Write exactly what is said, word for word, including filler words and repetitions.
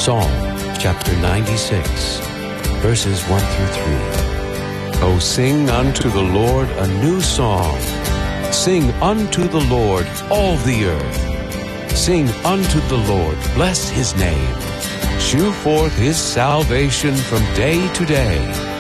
Psalm chapter ninety-six, verses one through three. O sing unto the Lord a new song. Sing unto the Lord, all the earth. Sing unto the Lord, bless his name. Shew forth his salvation from day to day.